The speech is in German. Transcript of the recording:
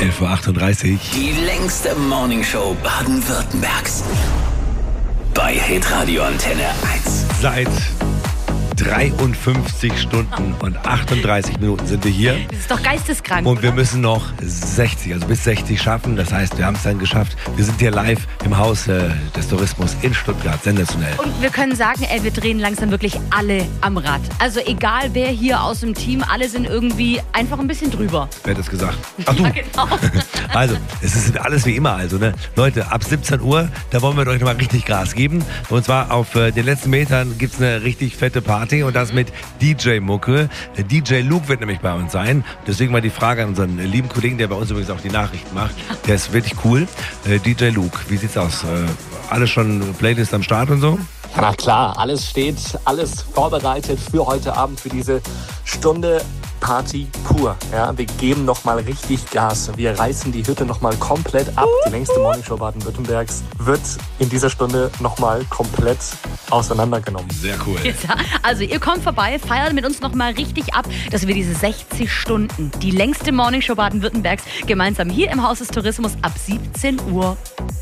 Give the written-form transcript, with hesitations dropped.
11.38 Uhr. Die längste Morningshow Baden-Württembergs. Bei Hitradio Antenne 1. Seit 53 Stunden und 38 Minuten sind wir hier. Das ist doch geisteskrank, Und wir oder? müssen noch 60, also bis 60 schaffen. Das heißt, wir haben es dann geschafft. Wir sind hier live im Haus des Tourismus in Stuttgart. Sensationell. Und wir können sagen, wir drehen langsam wirklich alle am Rad. Also egal wer hier aus dem Team, alle sind irgendwie einfach ein bisschen drüber. Wer hat das gesagt? Ach du. Ja, genau. Also, es ist alles wie immer. Also, ne? Leute, ab 17 Uhr, da wollen wir euch nochmal richtig Gas geben. Und zwar auf den letzten Metern gibt es eine richtig fette Party und das mit DJ-Mucke. DJ Luke wird nämlich bei uns sein. Deswegen mal die Frage an unseren lieben Kollegen, der bei uns übrigens auch die Nachrichten macht. Der ist wirklich cool. DJ Luke, wie sieht's aus? Alles schon Playlist am Start und so? Ja, na klar, alles steht, alles vorbereitet für heute Abend, für diese Stunde Party pur. Ja, wir geben nochmal richtig Gas. Wir reißen die Hütte nochmal komplett ab. Die längste Morningshow Baden-Württembergs wird in dieser Stunde nochmal komplett auseinandergenommen. Sehr cool. Ja, also ihr kommt vorbei, feiert mit uns nochmal richtig ab, dass wir diese 60 Stunden, die längste Morningshow Baden-Württembergs, gemeinsam hier im Haus des Tourismus ab 17 Uhr